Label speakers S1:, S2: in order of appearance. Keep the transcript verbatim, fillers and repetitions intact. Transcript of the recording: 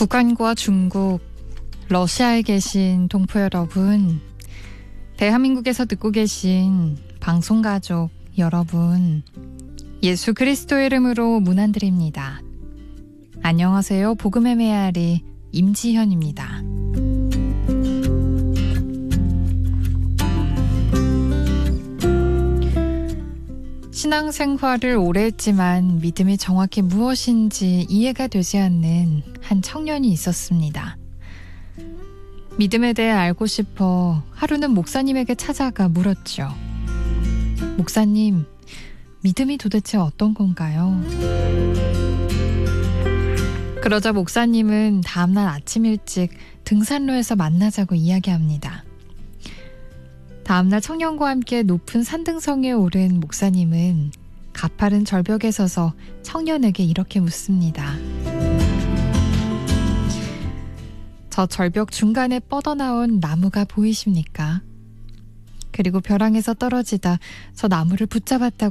S1: 북한과 중국, 러시아에 계신 동포 여러분, 대한민국에서 듣고 계신 방송가족 여러분, 예수 그리스도의 이름으로 문안드립니다. 안녕하세요. 복음의 메아리 임지현입니다. 신앙생활을 오래 했지만 믿음이 정확히 무엇인지 이해가 되지 않는 한 청년이 있었습니다. 믿음에 대해 알고 싶어 하루는 목사님에게 찾아가 물었죠. 목사님, 믿음이 도대체 어떤 건가요? 그러자 목사님은 다음날 아침 일찍 등산로에서 만나자고 이야기합니다. 다음날 청년과 함께 높은 산등성에 오른 목사님은 가파른 절벽에 서서 청년에게 이렇게 묻습니다. 저 절벽 중간에 뻗어나온 나무가 보이십니까? 그리고 벼랑에서 떨어지다 저 나무를 붙잡았다고